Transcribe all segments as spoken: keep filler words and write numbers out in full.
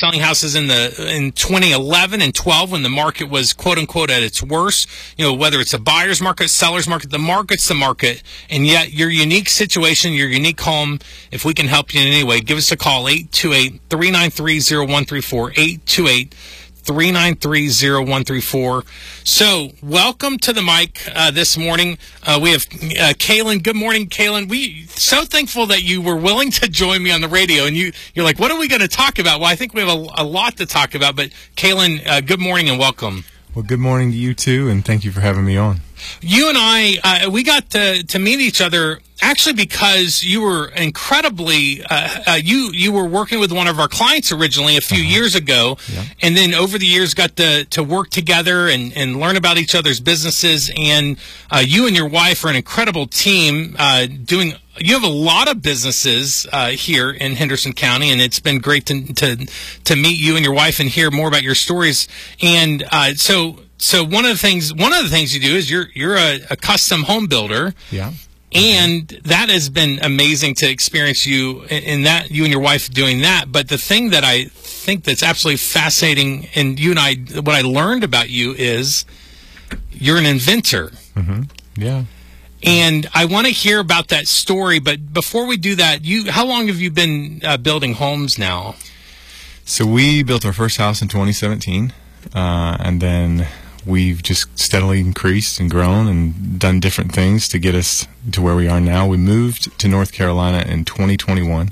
selling houses in the in twenty eleven and twelve when the market was quote unquote at its worst. You know, whether it's a buyer's market, seller's market, the market's the market. And yet your unique situation, your unique home, if we can help you in any way, give us a call, eight two eight, three nine three, zero one three four, eight two eight, three nine three, zero one three four. So, welcome to the mic uh, this morning. Uh, we have uh, Kaylin. Good morning, Kaylin. We so thankful that you were willing to join me on the radio. And you, you're like, what are we going to talk about? Well, I think we have a, a lot to talk about. But, Kaylin, uh, good morning and welcome. Well, good morning to you, too, and thank you for having me on. You and I, uh, we got to, to meet each other actually because you were incredibly, uh, uh, you you were working with one of our clients originally a few uh-huh. years ago, yeah. and then over the years got to, to work together and, and learn about each other's businesses, and uh, you and your wife are an incredible team uh, doing. You have a lot of businesses uh, here in Henderson County, and it's been great to, to to meet you and your wife and hear more about your stories. And uh, so, so one of the things one of the things you do is you're you're a, a custom home builder. Yeah. And that has been amazing to experience you in, in that you and your wife doing that. But the thing that I think that's absolutely fascinating, and you and I, what I learned about you is you're an inventor. Mm-hmm. Yeah. And I want to hear about that story, but before we do that, you how long have you been uh, building homes now? So we built our first house in twenty seventeen, uh, and then we've just steadily increased and grown and done different things to get us to where we are now. We moved to North Carolina in twenty twenty-one,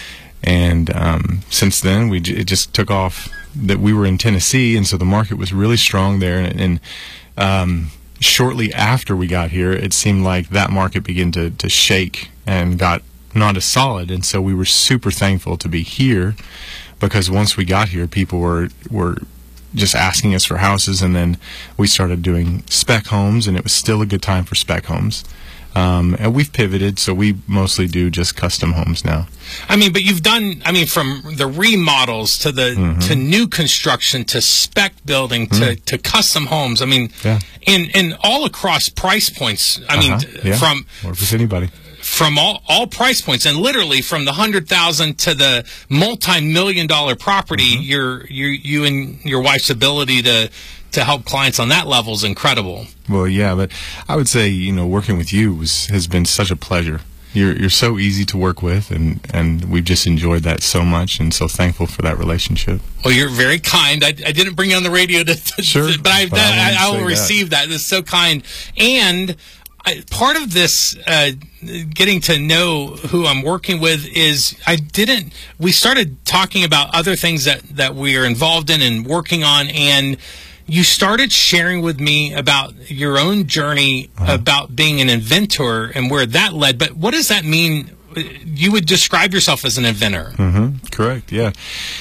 and um, since then we j it just took off. That we were in Tennessee, and so the market was really strong there, and, and um, shortly after we got here, it seemed like that market began to, to shake and got not as solid. And so we were super thankful to be here, because once we got here, people were were just asking us for houses, and then we started doing spec homes, and it was still a good time for spec homes. Um, and we've pivoted, so we mostly do just custom homes now. I mean, but you've done, I mean, from the remodels to the mm-hmm. to new construction to spec building to, mm-hmm. to custom homes. I mean, yeah. and, and all across price points. I uh-huh. mean, yeah. from work with anybody. From all, all price points, and literally from the hundred thousand to the multi-million dollar property, mm-hmm. your, your you and your wife's ability to to help clients on that level is incredible. Well, yeah, but I would say, you know, working with you was, has been such a pleasure. You're you're so easy to work with, and and we've just enjoyed that so much, and so thankful for that relationship. Well, you're very kind. I, I didn't bring you on the radio to, to sure, to, but I but that, I, I will that. receive that. That's so kind. And I, part of this uh, getting to know who I'm working with is I didn't. We started talking about other things that that we are involved in and working on, and you started sharing with me about your own journey uh-huh. about being an inventor and where that led. But what does that mean? You would describe yourself as an inventor. Mm-hmm. Correct, yeah.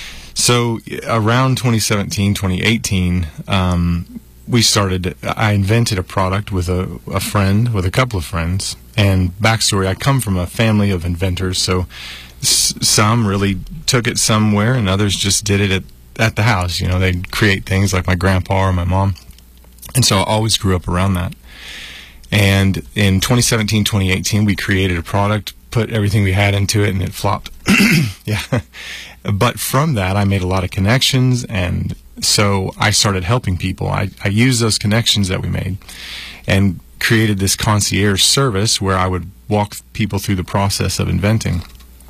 So around twenty seventeen, twenty eighteen, um, we started, I invented a product with a, a friend, with a couple of friends. And backstory, I come from a family of inventors, so s some really took it somewhere and others just did it at at the house. You know, they'd create things like my grandpa or my mom. And so I always grew up around that. And in twenty seventeen, twenty eighteen, we created a product, put everything we had into it, and it flopped. Yeah. But from that, I made a lot of connections, and so I started helping people. I, I used those connections that we made and created this concierge service where I would walk people through the process of inventing.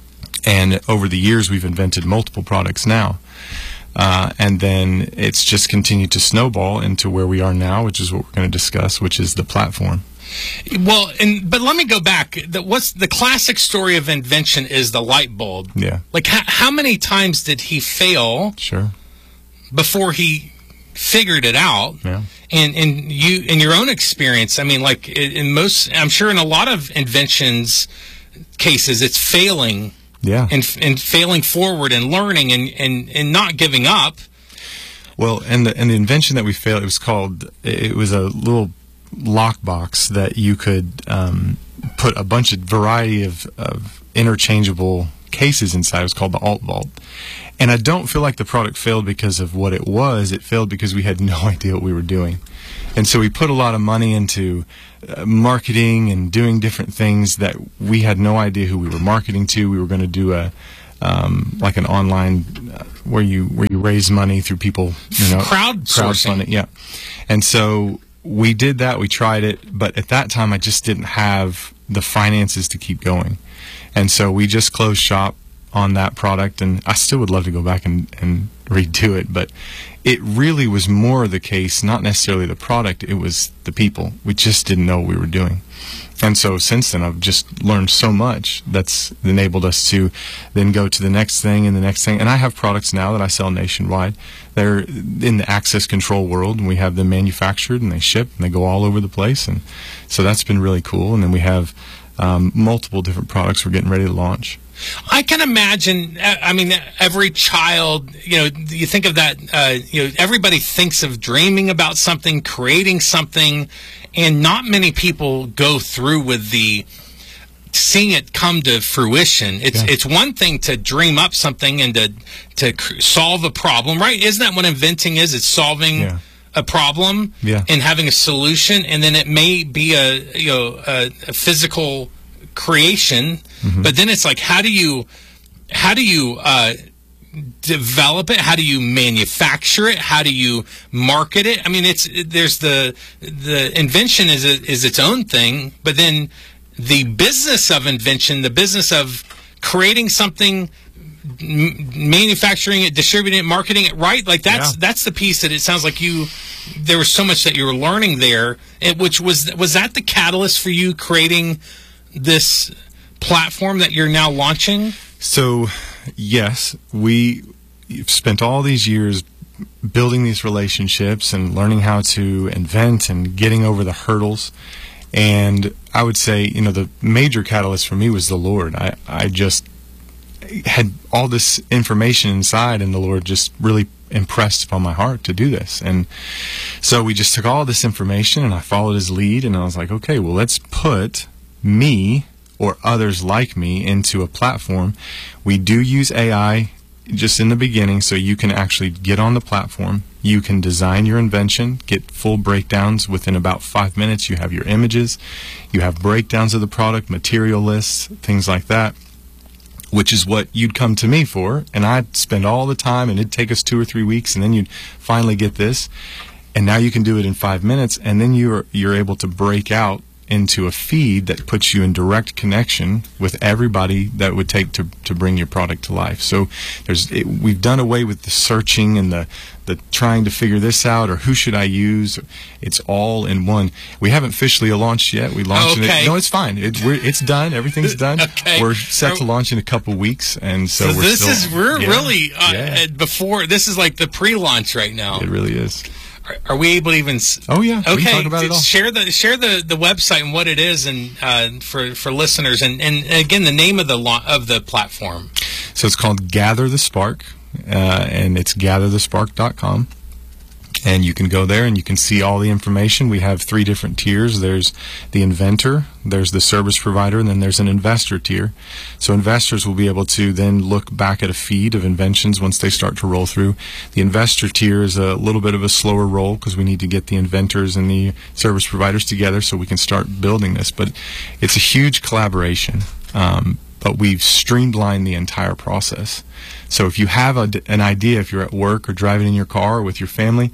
And over the years, we've invented multiple products now. Uh, and then it's just continued to snowball into where we are now, which is what we're going to discuss, which is the platform. Well, and but let me go back. The, what's the classic story of invention is the light bulb. Yeah. Like, how, how many times did he fail? Sure. Before he figured it out? Yeah. And and you, in your own experience, I mean, like in most, I'm sure in a lot of inventions cases, it's failing. Yeah. And and failing forward and learning and, and, and not giving up. Well, and the and the invention that we failed, it was called, it was a little lockbox that you could um, put a bunch of variety of, of interchangeable cases inside. It was called the Alt Vault. And I don't feel like the product failed because of what it was. It failed because we had no idea what we were doing. And so we put a lot of money into uh, marketing and doing different things that we had no idea who we were marketing to. We were going to do a um, like an online uh, where you where you raise money through people, you know, crowdsourcing. crowdfunding. Yeah, and so we did that. We tried it, but at that time, I just didn't have the finances to keep going, and so we just closed shop on that product. And I still would love to go back and, and redo it, but it really was more the case, not necessarily the product, it was the people. We just didn't know what we were doing. And so since then, I've just learned so much that's enabled us to then go to the next thing and the next thing. And I have products now that I sell nationwide. They're in the access control world, and we have them manufactured, and they ship, and they go all over the place. And so that's been really cool. And then we have um, multiple different products we're getting ready to launch. I can imagine, I mean, every child, you know, you think of that, uh, you know, everybody thinks of dreaming about something, creating something, and not many people go through with the seeing it come to fruition. It's yeah. it's one thing to dream up something and to to solve a problem, right? Isn't that what inventing is? It's solving yeah. a problem yeah. and having a solution, and then it may be a you know a, a physical creation, mm-hmm. but then it's like, how do you how do you uh, develop it? How do you manufacture it? How do you market it? I mean, it's there's the the invention is a, is its own thing, but then the business of invention, the business of creating something, m- manufacturing it, distributing it, marketing it, right? Like that's yeah. that's the piece that it sounds like you. There was so much that you were learning there, and which was was that the catalyst for you creating this platform that you're now launching? So, yes, we spent all these years building these relationships and learning how to invent and getting over the hurdles. And I would say, you know, the major catalyst for me was the Lord. I, I just had all this information inside, and the Lord just really impressed upon my heart to do this. And so we just took all this information, and I followed his lead, and I was like, okay, well, let's put me or others like me into a platform. We do use A I just in the beginning, so you can actually get on the platform. You can design your invention, get full breakdowns within about five minutes. You have your images, you have breakdowns of the product, material lists, things like that, which is what you'd come to me for, and I'd spend all the time, and it'd take us two or three weeks, and then you'd finally get this. And now you can do it in five minutes, and then you're you're able to break out into a feed that puts you in direct connection with everybody that would take to to bring your product to life. So there's it, we've done away with the searching and the the trying to figure this out or who should I use. It's all in one. We haven't officially launched yet. We launched okay. it. No, it's fine. It, we're, it's done. Everything's done. Okay. We're set to launch in a couple weeks, and so, so we're this still, is we're yeah, really uh, yeah. before. This is like the pre-launch right now. It really is. Are we able to even? S- oh yeah. Okay. We can talk about it all. Share the share the, the website and what it is, and uh, for for listeners, and, and again the name of the lo- of the platform. So it's called Gather the Spark, uh, and it's gather the spark dot com. And you can go there and you can see all the information. We have three different tiers. There's the inventor, there's the service provider, and then there's an investor tier. So investors will be able to then look back at a feed of inventions once they start to roll through. The investor tier is a little bit of a slower roll because we need to get the inventors and the service providers together so we can start building this. But it's a huge collaboration. Um, but we've streamlined the entire process. So if you have a, an idea, if you're at work or driving in your car or with your family,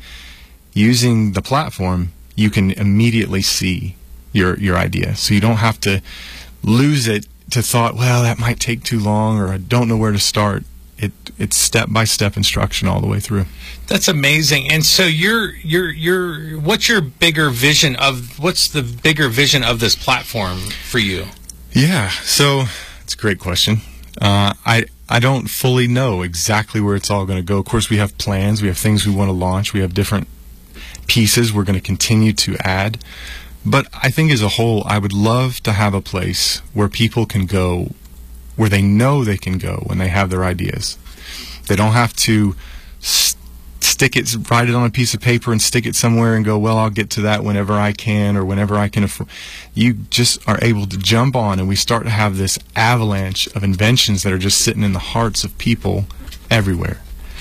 using the platform, you can immediately see your your idea. So you don't have to lose it to thought, well, that might take too long, or I don't know where to start. It it's step-by-step instruction all the way through. That's amazing. And so you're you're you're what's your bigger vision of what's the bigger vision of this platform for you? Yeah, so it's a great question. Uh, I I don't fully know exactly where it's all going to go. Of course, we have plans. We have things we want to launch. We have different pieces we're going to continue to add. But I think as a whole, I would love to have a place where people can go, where they know they can go when they have their ideas. They don't have to st- stick it, write it on a piece of paper and stick it somewhere and go, well, I'll get to that whenever I can or whenever I can afford. You just are able to jump on, and we start to have this avalanche of inventions that are just sitting in the hearts of people everywhere.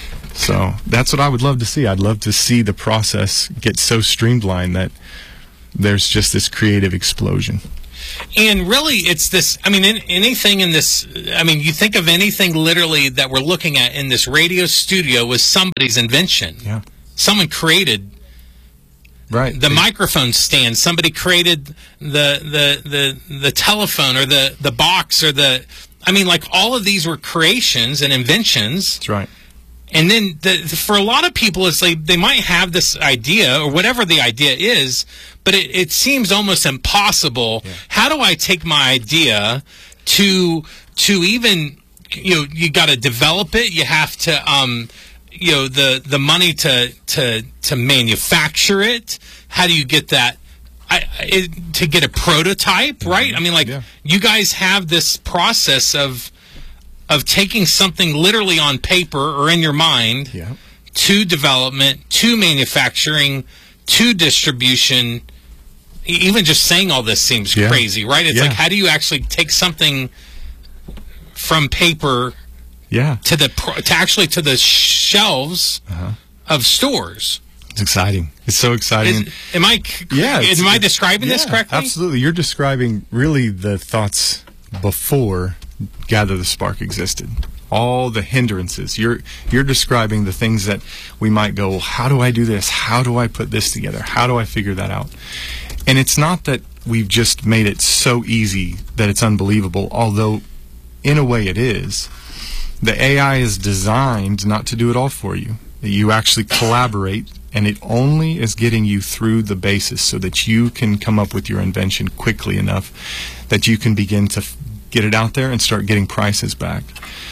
So that's what I would love to see. I'd love to see the process get so streamlined that there's just this creative explosion. And really, it's this, I mean, in, anything in this, I mean, you think of anything literally that we're looking at in this radio studio was somebody's invention. Yeah. Someone created right. the microphone stand. Somebody created the, the, the, the telephone or the, the box or the, I mean, like all of these were creations and inventions. That's right. And then the, for a lot of people, it's like they might have this idea or whatever the idea is, but it, it seems almost impossible. Yeah. How do I take my idea to to even, you know, you got to develop it. You have to, um, you know, the the money to to to manufacture it. How do you get that? I, it, to get a prototype, right? I mean, like yeah. you guys have this process of. of taking something literally on paper or in your mind yeah. to development, to manufacturing, to distribution. Even just saying all this seems yeah. crazy, right? It's yeah. like, how do you actually take something from paper yeah. to the to actually to the shelves uh-huh. of stores? It's exciting. It's so exciting. Is, am I yeah, am I describing yeah, this correctly? Absolutely. You're describing really the thoughts before Gather the Spark existed. All the hindrances. You're you're describing the things that we might go, well, how do I do this? How do I put this together? How do I figure that out? And it's not that we've just made it so easy that it's unbelievable, although in a way it is. The A I is designed not to do it all for you. You actually collaborate, and it only is getting you through the basis so that you can come up with your invention quickly enough that you can begin to f- get it out there and start getting prices back,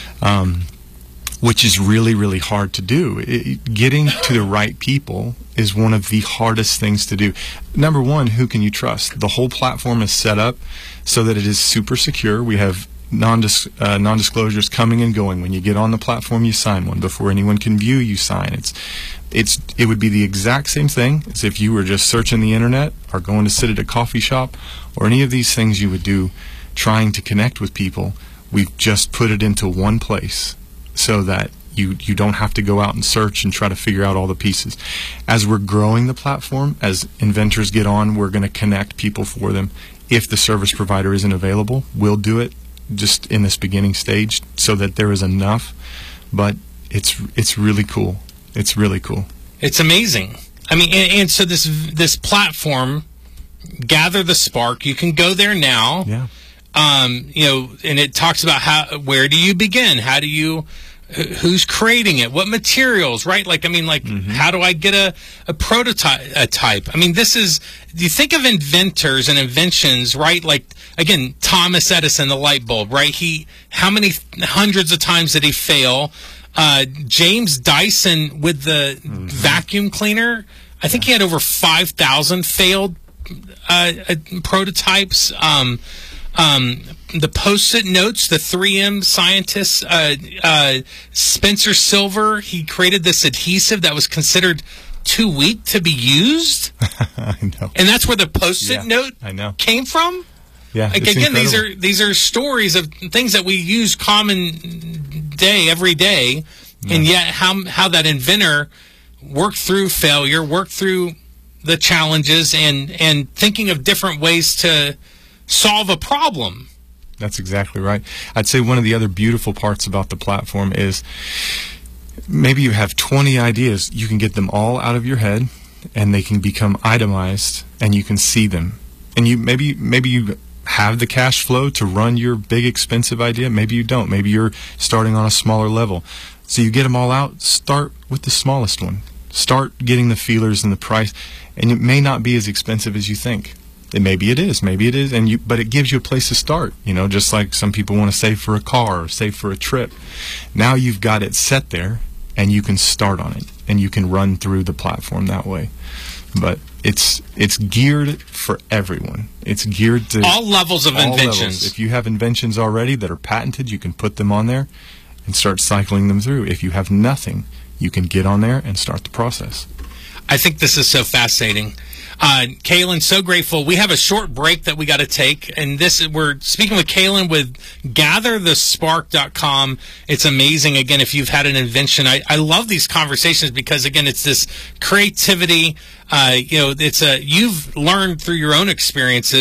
um, which is really, really hard to do. It, getting to the right people is one of the hardest things to do. Number one, who can you trust? The whole platform is set up so that it is super secure. We have non-dis- uh, non-disclosures coming and going. When you get on the platform, you sign one. Before anyone can view, you sign. It's, it's, it would be the exact same thing as if you were just searching the internet or going to sit at a coffee shop or any of these things you would do trying to connect with people. We've just put it into one place so that you you don't have to go out and search and try to figure out all the pieces. As we're growing the platform, as inventors get on, we're going to connect people for them. If the service provider isn't available, we'll do it just in this beginning stage so that there is enough. But it's it's really cool. It's really cool. It's amazing. I mean, and, and so this this platform, Gather the Spark, you can go there now. Yeah. Um, you know, and it talks about how, where do you begin? How do you, who's creating it? What materials, right? Like, I mean, like, mm-hmm. how do I get a, a prototype, a type? I mean, this is, you think of inventors and inventions, right? Like, again, Thomas Edison, the light bulb, right? He, how many hundreds of times did he fail? Uh, James Dyson with the mm-hmm. vacuum cleaner, I think yeah. he had over five thousand failed uh, uh, prototypes. Um, Um, the Post-it notes, the three M scientist, uh, uh, Spencer Silver, he created this adhesive that was considered too weak to be used. I know. And that's where the Post-it yeah, note I know. came from. Yeah, like, it's again, incredible. these are these are stories of things that we use common day, every day, yeah. and yet how how that inventor worked through failure, worked through the challenges, and and thinking of different ways to solve a problem. That's exactly right. I'd say one of the other beautiful parts about the platform is maybe you have twenty ideas. You can get them all out of your head, and they can become itemized, and you can see them. And you maybe maybe you have the cash flow to run your big expensive idea. Maybe you don't. Maybe you're starting on a smaller level. So you get them all out. Start with the smallest one. Start getting the feelers and the price, and it may not be as expensive as you think. And maybe it is, maybe it is, and you, but it gives you a place to start. You know, just like some people want to save for a car or save for a trip. Now you've got it set there, and you can start on it, and you can run through the platform that way. But it's it's geared for everyone. It's geared to all levels of all inventions. Levels. If you have inventions already that are patented, you can put them on there and start cycling them through. If you have nothing, you can get on there and start the process. I think this is so fascinating. Uh, Kaylin, so grateful. We have a short break that we got to take, and this we're speaking with Kaylin with gather the spark dot com. It's amazing. Again, if you've had an invention, I, I love these conversations because, again, it's this creativity. Uh, you know, it's a you've learned through your own experiences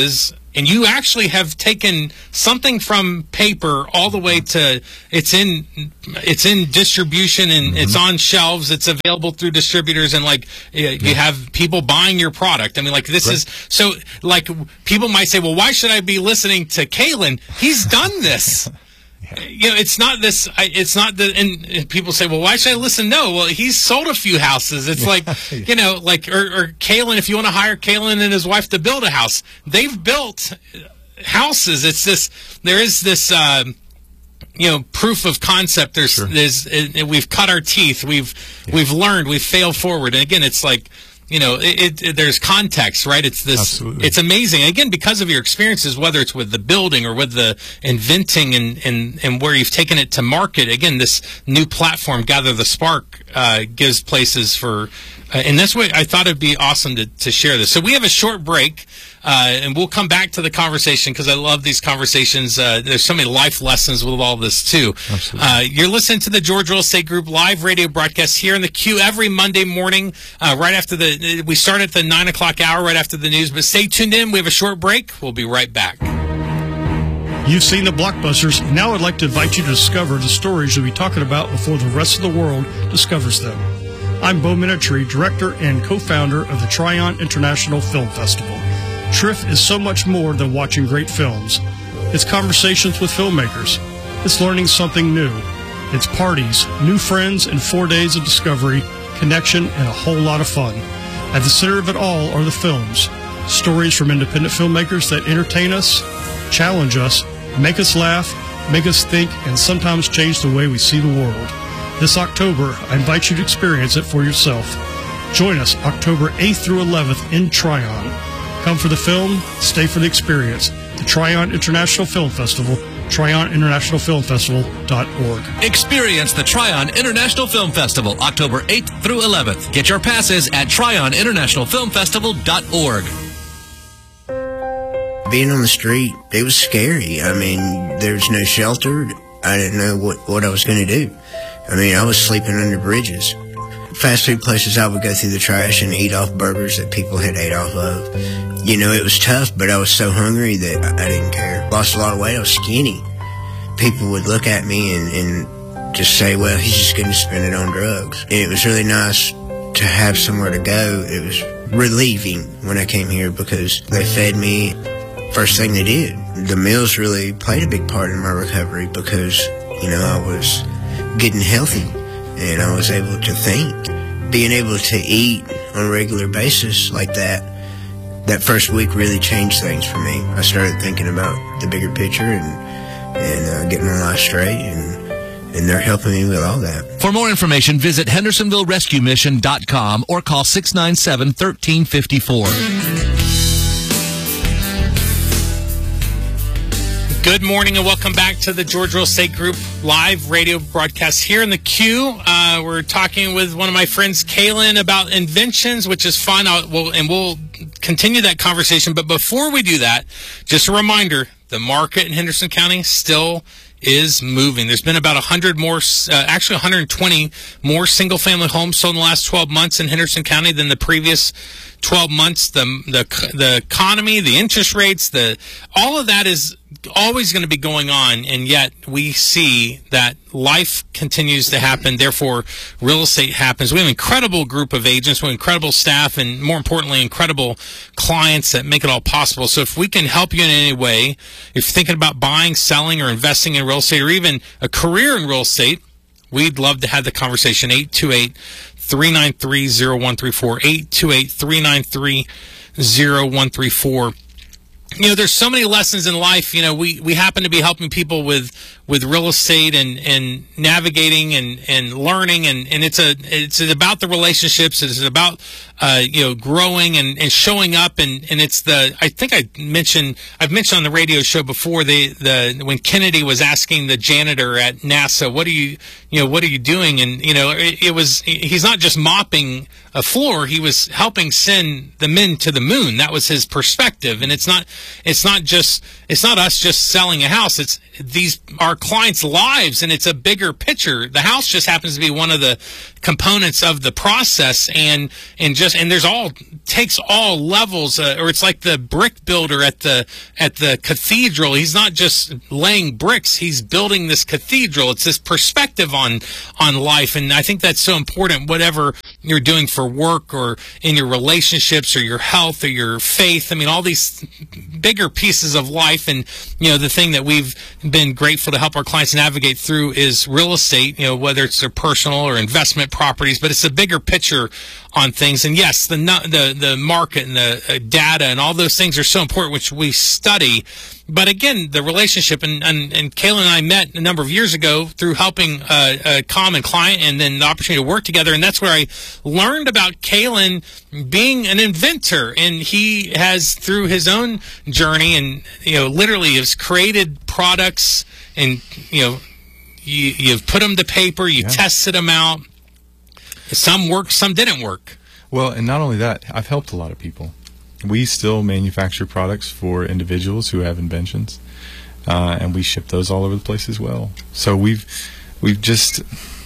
And you actually have taken something from paper all the way to it's in it's in distribution and mm-hmm. it's on shelves. It's available through distributors, and like you yeah. have people buying your product. I mean, like this right. is so like people might say, well, why should I be listening to Kalen? He's done this. Yeah. You know, it's not this. It's not the. And, and people say, "Well, why should I listen?" No, well, he's sold a few houses. It's like, you know, like or, or Kalen. If you want to hire Kalen and his wife to build a house, they've built houses. It's this. There is this. Uh, you know, proof of concept. There's, sure. there's. Uh, we've cut our teeth. We've, yeah. we've learned. We've failed forward. And again, it's like. You know, it, it, there's context, right? It's this. Absolutely. It's amazing. Again, because of your experiences, whether it's with the building or with the inventing and, and, and where you've taken it to market. Again, this new platform, Gather the Spark, uh, gives places for. Uh, and that's what I thought it'd be awesome to, to share this. So we have a short break, uh, and we'll come back to the conversation because I love these conversations. Uh, there's so many life lessons with all this too. Absolutely. Uh, you're listening to the George Real Estate Group live radio broadcast here in the Q every Monday morning, uh, right after the. We start at the nine o'clock hour, right after the news. But stay tuned in. We have a short break. We'll be right back. You've seen the blockbusters. Now I'd like to invite you to discover the stories you'll be talking about before the rest of the world discovers them. I'm Bo Minatry, director and co-founder of the Tryon International Film Festival. T R I F is so much more than watching great films. It's conversations with filmmakers. It's learning something new. It's parties, new friends, and four days of discovery, connection, and a whole lot of fun. At the center of it all are the films. Stories from independent filmmakers that entertain us, challenge us, make us laugh, make us think, and sometimes change the way we see the world. This October, I invite you to experience it for yourself. Join us October eighth through eleventh in Tryon. Come for the film, stay for the experience. The Tryon International Film Festival, Tryon International Film Festival dot org. Experience the Tryon International Film Festival October eighth through eleventh. Get your passes at Tryon International Film Festival dot org. Being on the street, it was scary. I mean, there was no shelter. I didn't know what, what I was going to do. I mean, I was sleeping under bridges. Fast food places, I would go through the trash and eat off burgers that people had ate off of. You know, it was tough, but I was so hungry that I didn't care. Lost a lot of weight. I was skinny. People would look at me and, and just say, well, he's just going to spend it on drugs. And it was really nice to have somewhere to go. It was relieving when I came here because they fed me. First thing they did. The meals really played a big part in my recovery because, you know, I was getting healthy and I was able to think. Being able to eat on a regular basis like that, that first week really changed things for me. I started thinking about the bigger picture and, and uh, getting my life straight, and, and they're helping me with all that. For more information, visit Hendersonville Rescue Mission dot com or call six nine seven, one three five four. Good morning and welcome back to the George Real Estate Group live radio broadcast here in the Q. Uh, we're talking with one of my friends, Kalen, about inventions, which is fun. I'll, we'll, and we'll continue that conversation. But before we do that, just a reminder, the market in Henderson County still is moving. There's been about one hundred more, uh, actually one hundred twenty more single-family homes sold in the last twelve months in Henderson County than the previous twelve months. The the the economy, the interest rates, the all of that is always going to be going on, and yet we see that life continues to happen. Therefore, real estate happens. We have an incredible group of agents, we have incredible staff, and more importantly, incredible clients that make it all possible. So if we can help you in any way, if you're thinking about buying, selling, or investing in real estate, or even a career in real estate, we'd love to have the conversation. eight two eight, three nine three, zero one three four, eight two eight, three nine three, zero one three four. You know, there's so many lessons in life. You know, we, we happen to be helping people with, with real estate and, and navigating and, and learning, and, and it's a it's about the relationships. It's about uh, you know, growing and, and showing up, and, and it's the I think I mentioned I've mentioned on the radio show before the, the when Kennedy was asking the janitor at NASA, what are you you know what are you doing? And you know, it, it was he's not just mopping a floor, he was helping send the men to the moon. That was his perspective. And it's not it's not just it's not us just selling a house. It's these our clients' lives, and it's a bigger picture. The house just happens to be one of the components of the process, and and just and there's all takes all levels, uh, or it's like the brick builder at the at the cathedral. He's not just laying bricks; he's building this cathedral. It's this perspective on on life, and I think that's so important. Whatever you're doing for work, or in your relationships, or your health, or your faith. I mean, all these bigger pieces of life, and you know, the thing that we've been grateful to help our clients navigate through is real estate. You know, whether it's their personal or investment properties, but it's a bigger picture on things. And yes, the the the market and the data and all those things are so important, which we study. But again, the relationship, and, and, and Kaylin and I met a number of years ago through helping uh, a common client, and then the opportunity to work together. And that's where I learned about Kaylin being an inventor. And he has, through his own journey, and you know, literally has created products, and you know, you, you've put them to paper, you yeah. tested them out. Some worked, some didn't work. Well, and not only that, I've helped a lot of people. We still manufacture products for individuals who have inventions, uh, and we ship those all over the place as well. So we've we've just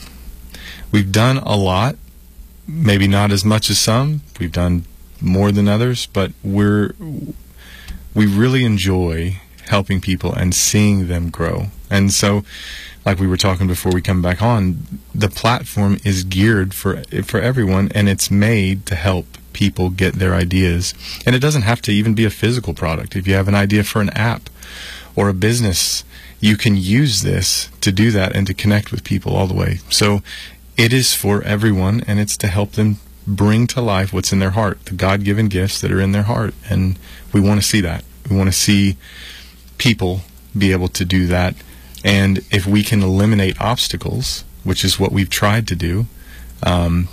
we've done a lot, maybe not as much as some. We've done more than others, but we're we really enjoy helping people and seeing them grow. And so, like we were talking before we come back on, the platform is geared for for everyone, and it's made to help people get their ideas. And it doesn't have to even be a physical product. If you have an idea for an app or a business, you can use this to do that and to connect with people all the way. So it is for everyone, and it's to help them bring to life what's in their heart, the God-given gifts that are in their heart. And we want to see that. We want to see people be able to do that. And if we can eliminate obstacles, which is what we've tried to do, um,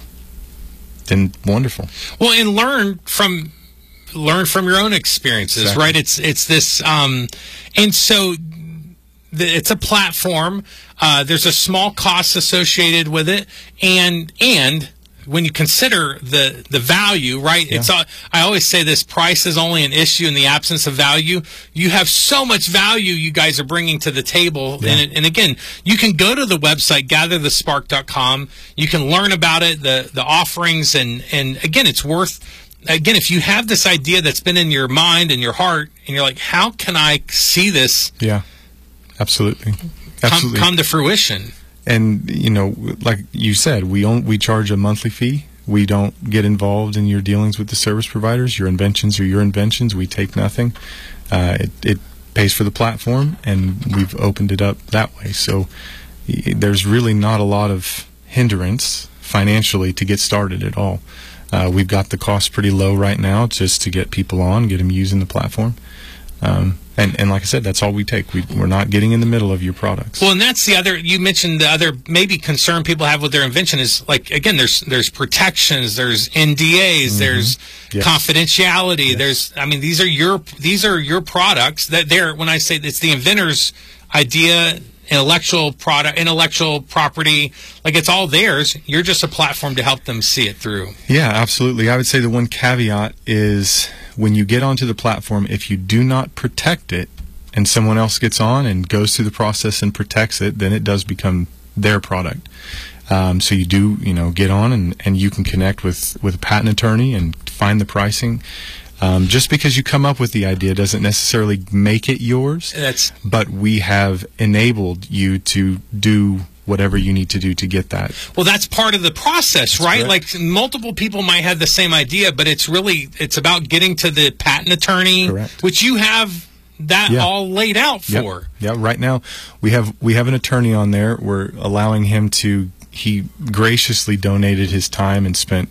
then wonderful. Well, and learn from learn from your own experiences, exactly. Right? It's it's this, um, and so the, it's a platform. Uh, there's a small cost associated with it, and and when you consider the the value, right? Yeah. It's uh, I always say this: price is only an issue in the absence of value. You have so much value you guys are bringing to the table, yeah. and and again, you can go to the website gather the spark dot com. You can learn about it, the the offerings, and and again, it's worth. Again, if you have this idea that's been in your mind and your heart, and you're like, how can I see this? Yeah, absolutely, absolutely. Come, come to fruition. And, you know, like you said, we own, we charge a monthly fee. We don't get involved in your dealings with the service providers. Your inventions are your inventions. We take nothing. Uh, it, it pays for the platform, and we've opened it up that way. So there's really not a lot of hindrance financially to get started at all. Uh, we've got the cost pretty low right now just to get people on, get them using the platform. Um, and, and like I said, that's all we take. We, we're not getting in the middle of your products. Well, and that's the other, you mentioned the other maybe concern people have with their invention is, like, again, there's there's protections, there's N D As, mm-hmm. there's yes. confidentiality, yes. there's, I mean, these are your these are your products. That they're, when I say it's the inventor's idea, intellectual product, intellectual property, like it's all theirs. You're just a platform to help them see it through. Yeah, absolutely. I would say the one caveat is when you get onto the platform, if you do not protect it and someone else gets on and goes through the process and protects it, then it does become their product. Um, so you do, you know, get on and, and you can connect with, with a patent attorney and find the pricing. Um, just because you come up with the idea doesn't necessarily make it yours, That's but we have enabled you to do whatever you need to do to get that. Well, that's part of the process, that's right? correct. Like, multiple people might have the same idea, but it's really, it's about getting to the patent attorney, correct. Which you have that yeah. all laid out for. Yep. Yeah, right now we have we have an attorney on there. We're allowing him to, he graciously donated his time and spent,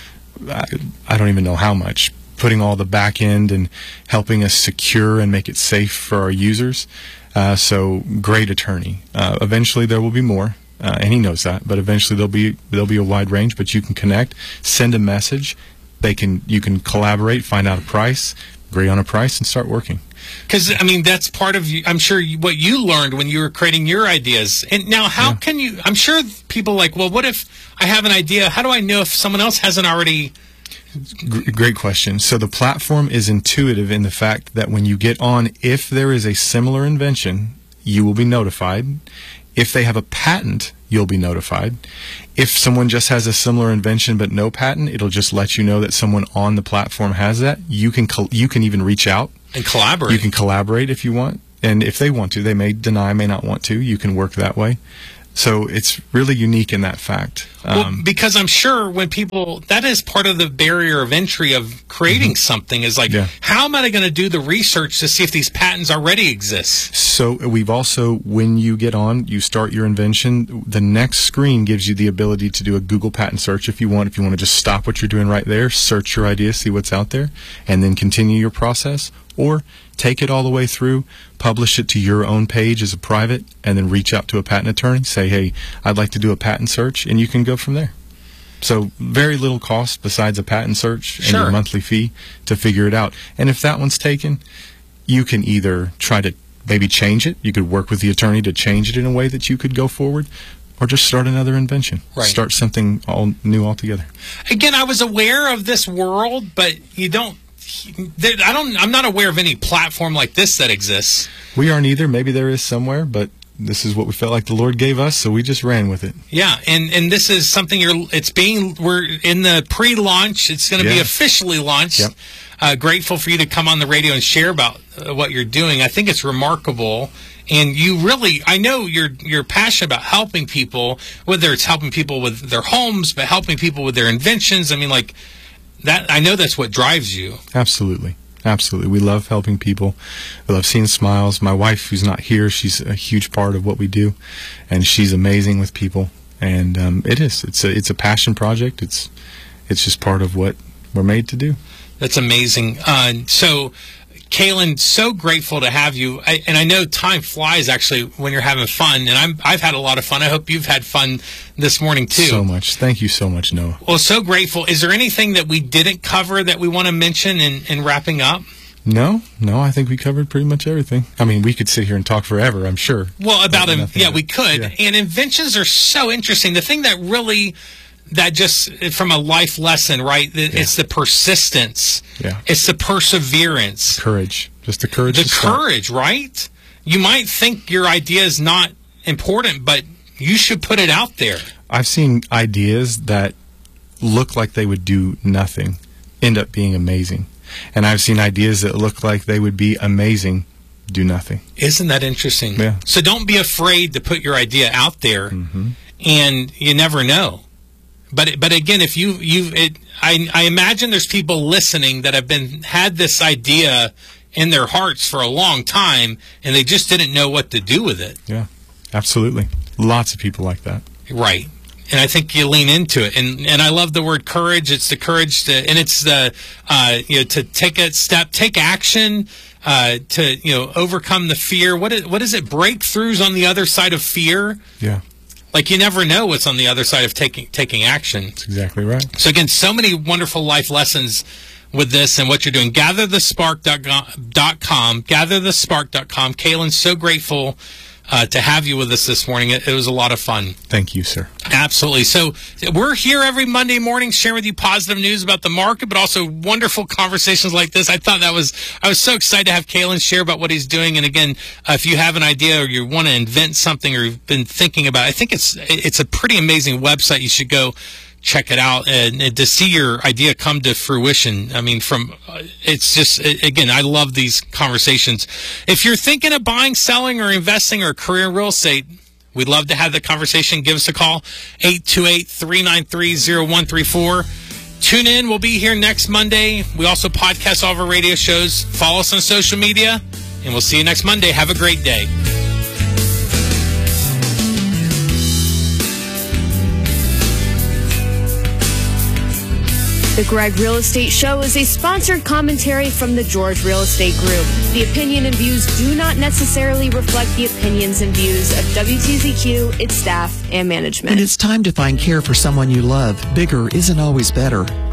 I, I don't even know how much, putting all the back end and helping us secure and make it safe for our users. Uh, so great attorney. Uh, eventually there will be more, uh, and he knows that. But eventually there'll be there'll be a wide range. But you can connect, send a message. They can you can collaborate, find out a price, agree on a price, and start working. Because I mean that's part of you, I'm sure you, what you learned when you were creating your ideas. And now how yeah. can you? I'm sure people are like, well, what if I have an idea? How do I know if someone else hasn't already? Great question. So the platform is intuitive in the fact that when you get on, if there is a similar invention you will be notified. If they have a patent, you'll be notified. If someone just has a similar invention but no patent, it'll just let you know that someone on the platform has that. You can col- you can even reach out and collaborate. You can collaborate if you want, and if they want to, they may deny, may not want to. You can work that way. So it's really unique in that fact. Um, well, because I'm sure when people, that is part of the barrier of entry of creating mm-hmm. something is like, yeah. how am I going to do the research to see if these patents already exist? So we've also, when you get on, you start your invention, the next screen gives you the ability to do a Google patent search if you want. If you want to just stop what you're doing right there, search your idea, see what's out there, and then continue your process. Or take it all the way through, publish it to your own page as a private, and then reach out to a patent attorney. Say, hey, I'd like to do a patent search, and you can go from there. So very little cost besides a patent search and sure. your monthly fee to figure it out. And if that one's taken, you can either try to maybe change it. You could work with the attorney to change it in a way that you could go forward, or just start another invention. Right. Start something all new altogether. Again, I was aware of this world, but you don't. I don't. I'm not aware of any platform like this that exists. We aren't either. Maybe there is somewhere, but this is what we felt like the Lord gave us, so we just ran with it. Yeah, and and this is something you're. It's being. We're in the pre-launch. It's going to yeah. be officially launched. Yep. Uh, grateful for you to come on the radio and share about uh, what you're doing. I think it's remarkable. And you really, I know you're you're passionate about helping people, whether it's helping people with their homes, but helping people with their inventions. I mean, like. That I know that's what drives you. Absolutely. Absolutely. We love helping people. We love seeing smiles. My wife, who's not here, she's a huge part of what we do, and she's amazing with people. And um, it is. It's a, it's a passion project. It's it's just part of what we're made to do. That's amazing. Uh, so, Kaylin, so grateful to have you. I, and I know time flies, actually, when you're having fun. And I'm, I've had a lot of fun. I hope you've had fun this morning, too. So much. Thank you so much, Noah. Well, so grateful. Is there anything that we didn't cover that we want to mention in, in wrapping up? No, no, I think we covered pretty much everything. I mean, we could sit here and talk forever, I'm sure. Well, about them, yeah, else. we could. Yeah. And inventions are so interesting. The thing that really... That just from a life lesson, right? It's yeah. the persistence. Yeah. It's the perseverance. Courage. Just the courage. The to start. courage, right? You might think your idea is not important, but you should put it out there. I've seen ideas that look like they would do nothing end up being amazing. And I've seen ideas that look like they would be amazing do nothing. Isn't that interesting? Yeah. So don't be afraid to put your idea out there, mm-hmm. and you never know. But but again, if you you it, I I imagine there's people listening that have been had this idea in their hearts for a long time, and they just didn't know what to do with it. Yeah, absolutely. Lots of people like that. Right. And I think you lean into it, and and I love the word courage. It's the courage to, and it's the uh, you know to take a step, take action, uh, to you know overcome the fear. What is what is it? Breakthroughs on the other side of fear. Yeah. Like you never know what's on the other side of taking taking action. That's exactly right. So again, so many wonderful life lessons with this and what you're doing. gather the spark dot com. gather the spark dot com. Kaylin, so grateful uh, to have you with us this morning. It, it was a lot of fun. Thank you, sir. Absolutely. So we're here every Monday morning sharing with you positive news about the market, but also wonderful conversations like this. I thought that was, I was so excited to have Kaylin share about what he's doing. And again, uh, if you have an idea or you want to invent something or you've been thinking about it, I think it's, it's a pretty amazing website. You should go check it out and, and to see your idea come to fruition. I mean, from uh, it's just, again, I love these conversations. If you're thinking of buying, selling, or investing or a career in real estate, we'd love to have the conversation. Give us a call, eight two eight, three nine three, zero one three four. Tune in. We'll be here next Monday. We also podcast all of our radio shows. Follow us on social media, and we'll see you next Monday. Have a great day. The Greg Real Estate Show is a sponsored commentary from the George Real Estate Group. The opinion and views do not necessarily reflect the opinions and views of W T Z Q, its staff, and management. When it's time to find care for someone you love, bigger isn't always better.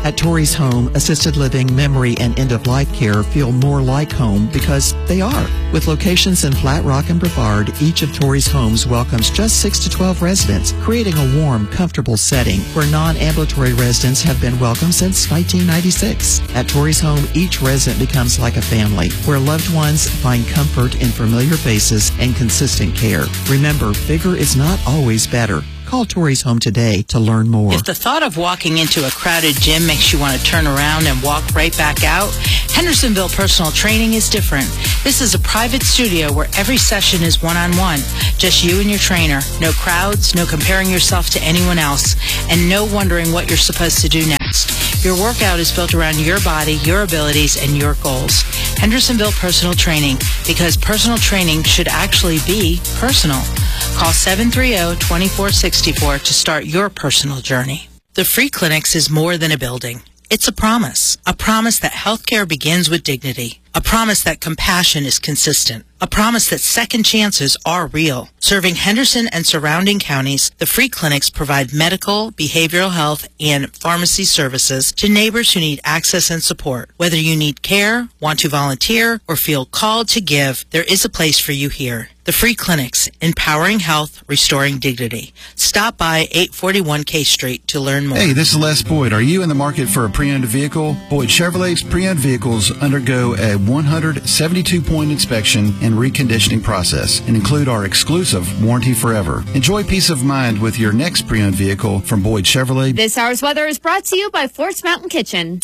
At Torrey's Home, assisted living, memory, and end-of-life care feel more like home because they are. With locations in Flat Rock and Brevard, each of Torrey's homes welcomes just six to twelve residents, creating a warm, comfortable setting where non-ambulatory residents have been welcome since nineteen ninety-six. At Torrey's Home, each resident becomes like a family, where loved ones find comfort in familiar faces and consistent care. Remember, bigger is not always better. Call Torrey's Home today to learn more. If the thought of walking into a crowded gym makes you want to turn around and walk right back out, Hendersonville Personal Training is different. This is a private studio where every session is one-on-one. Just you and your trainer. No crowds, no comparing yourself to anyone else, and no wondering what you're supposed to do next. Your workout is built around your body, your abilities, and your goals. Hendersonville Personal Training, because personal training should actually be personal. Call seven three zero, two four six four to start your personal journey. The Free Clinics is more than a building. It's a promise. A promise that healthcare begins with dignity. A promise that compassion is consistent. A promise that second chances are real. Serving Henderson and surrounding counties, the Free Clinics provide medical, behavioral health, and pharmacy services to neighbors who need access and support. Whether you need care, want to volunteer, or feel called to give, there is a place for you here. The Free Clinics, empowering health, restoring dignity. Stop by eight forty-one K Street to learn more. Hey, this is Les Boyd. Are you in the market for a pre-owned vehicle? Boyd Chevrolet's pre-owned vehicles undergo a one hundred seventy-two point inspection and reconditioning process and include our exclusive Warranty Forever. Enjoy peace of mind with your next pre-owned vehicle from Boyd Chevrolet. This hour's weather is brought to you by Forts Mountain Kitchen.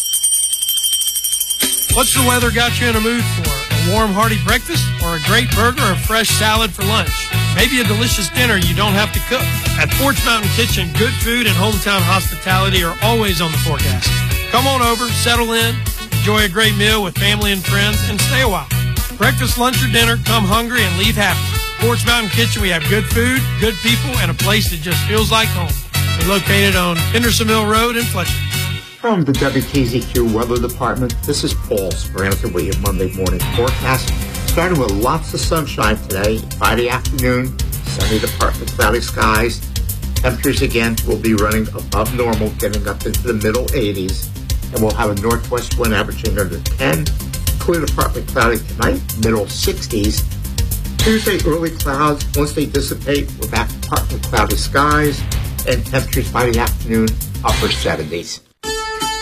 What's the weather got you in a mood for? A warm, hearty breakfast or a great burger or fresh salad for lunch? Maybe a delicious dinner you don't have to cook. At Forts Mountain Kitchen, good food and hometown hospitality are always on the forecast. Come on over, settle in, enjoy a great meal with family and friends, and stay a while. Breakfast, lunch, or dinner, come hungry and leave happy. Forts Mountain Kitchen, we have good food, good people, and a place that just feels like home. We're located on Hendersonville Road in Fletcher. From the W K Z Q Weather Department, this is Paul Speranza with your Monday morning forecast. Starting with lots of sunshine today, Friday afternoon, sunny to partly cloudy skies. Temperatures again will be running above normal, getting up into the middle eighties. And we'll have a northwest wind averaging under ten. Clear to partly cloudy tonight, middle sixties. Tuesday, early clouds. Once they dissipate, we're back to partly cloudy skies. And temperatures by the afternoon, upper seventies.